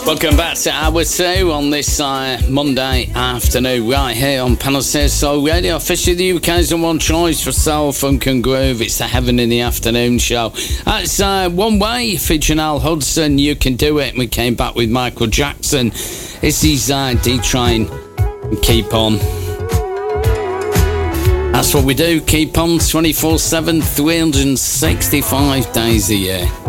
Welcome back to Hour 2 on this Monday afternoon, right here on Panasonic Soul Radio, officially the UK's number one choice for soul, funk and groove. It's the Heaven in the Afternoon show. That's One Way featuring Al Hudson, You Can Do It. We came back with Michael Jackson. This is D-Train, Keep On. That's what we do, keep on 24/7, 365 days a year.